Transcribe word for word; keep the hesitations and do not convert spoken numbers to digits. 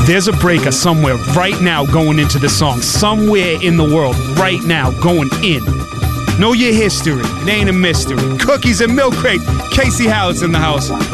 There's a breaker somewhere right now going into the song. Somewhere in the world right now going in. Know your history. It ain't a mystery. Cookies and milk crate. Casey Howard's in the house.